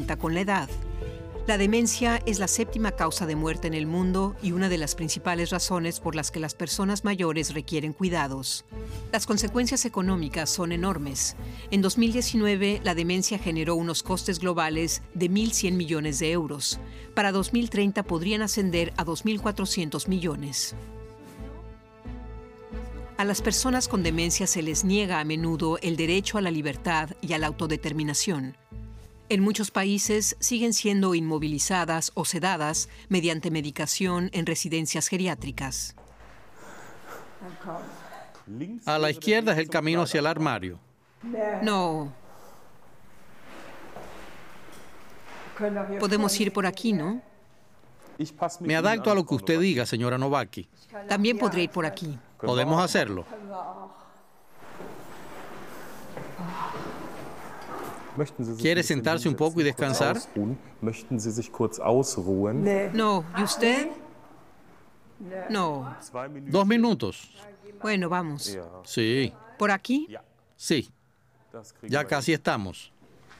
aumenta con la edad. La demencia es la séptima causa de muerte en el mundo y una de las principales razones por las que las personas mayores requieren cuidados. Las consecuencias económicas son enormes. En 2019, la demencia generó unos costes globales de 1.100 millones de euros. Para 2030 podrían ascender a 2.400 millones. A las personas con demencia se les niega a menudo el derecho a la libertad y a la autodeterminación. En muchos países siguen siendo inmovilizadas o sedadas mediante medicación en residencias geriátricas. A la izquierda es el camino hacia el armario. No. Podemos ir por aquí, ¿no? Me adapto a lo que usted diga, señora Novaki. También podré ir por aquí. Podemos hacerlo. ¿Quiere sentarse un poco y descansar? No. ¿Y usted? No. 2 minutos. Bueno, vamos. Sí. ¿Por aquí? Sí. Ya casi estamos.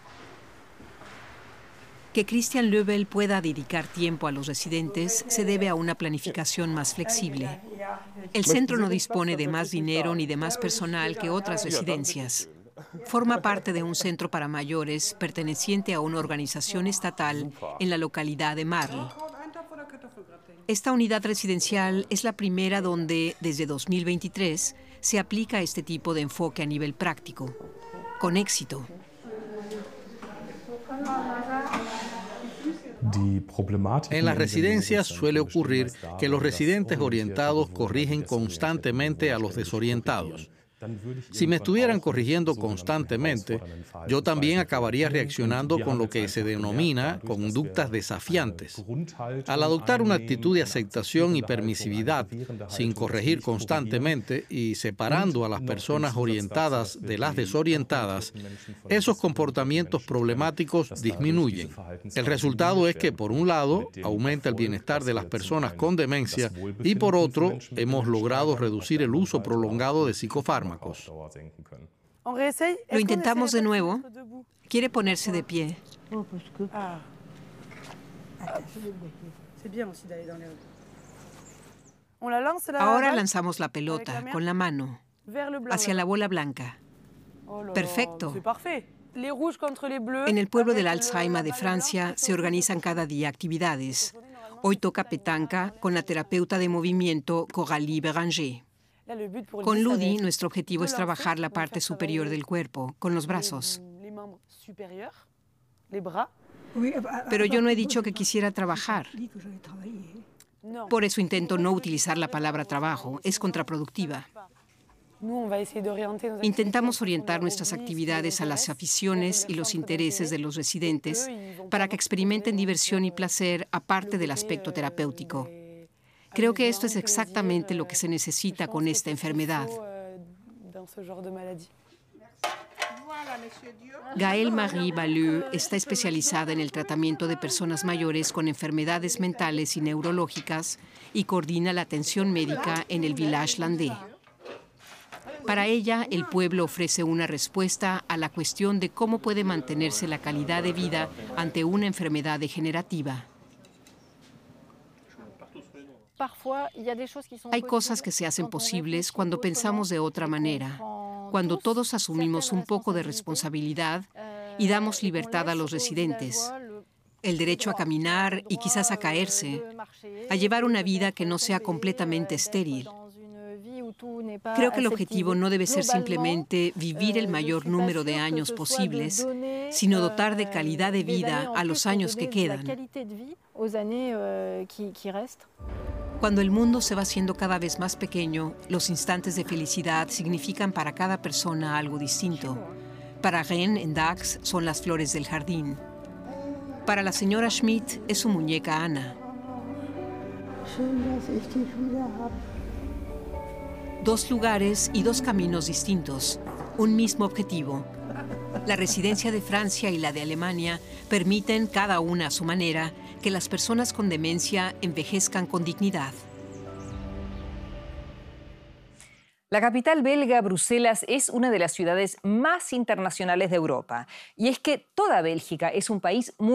Que Christian Löbel pueda dedicar tiempo a los residentes se debe a una planificación más flexible. El centro no dispone de más dinero ni de más personal que otras residencias. Forma parte de un centro para mayores perteneciente a una organización estatal en la localidad de Marl. Esta unidad residencial es la primera donde, desde 2023, se aplica este tipo de enfoque a nivel práctico, con éxito. En las residencias suele ocurrir que los residentes orientados corrigen constantemente a los desorientados. Si me estuvieran corrigiendo constantemente, yo también acabaría reaccionando con lo que se denomina conductas desafiantes. Al adoptar una actitud de aceptación y permisividad, sin corregir constantemente y separando a las personas orientadas de las desorientadas, esos comportamientos problemáticos disminuyen. El resultado es que, por un lado, aumenta el bienestar de las personas con demencia y, por otro, hemos logrado reducir el uso prolongado de psicofármacos. Lo intentamos de nuevo. Quiere ponerse de pie. Ahora lanzamos la pelota con la mano hacia la bola blanca. Perfecto. En el pueblo del Alzheimer de Francia se organizan cada día actividades. Hoy toca petanca con la terapeuta de movimiento Coralie Béranger. Con Ludi, nuestro objetivo es trabajar la parte superior del cuerpo, con los brazos. Pero yo no he dicho que quisiera trabajar. Por eso intento no utilizar la palabra trabajo, es contraproductiva. Intentamos orientar nuestras actividades a las aficiones y los intereses de los residentes para que experimenten diversión y placer aparte del aspecto terapéutico. Creo que esto es exactamente lo que se necesita con esta enfermedad. Gaëlle Marie Balleux está especializada en el tratamiento de personas mayores con enfermedades mentales y neurológicas y coordina la atención médica en el Village Landais. Para ella, el pueblo ofrece una respuesta a la cuestión de cómo puede mantenerse la calidad de vida ante una enfermedad degenerativa. Hay cosas que se hacen posibles cuando pensamos de otra manera, cuando todos asumimos un poco de responsabilidad y damos libertad a los residentes, el derecho a caminar y quizás a caerse, a llevar una vida que no sea completamente estéril. Creo que el objetivo no debe ser simplemente vivir el mayor número de años posibles, sino dotar de calidad de vida a los años que quedan. Cuando el mundo se va haciendo cada vez más pequeño, los instantes de felicidad significan para cada persona algo distinto. Para Ren, en Dax, son las flores del jardín. Para la señora Schmidt es su muñeca Ana. Dos lugares y dos caminos distintos, un mismo objetivo. La residencia de Francia y la de Alemania permiten, cada una a su manera, que las personas con demencia envejezcan con dignidad. La capital belga, Bruselas, es una de las ciudades más internacionales de Europa. Y es que toda Bélgica es un país muy